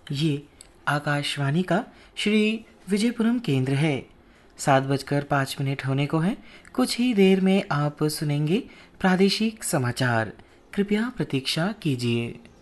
ये आकाशवाणी का श्री विजयपुरम केंद्र है। 7:05 होने को है। कुछ ही देर में आप सुनेंगे प्रादेशिक समाचार। कृपया प्रतीक्षा कीजिए।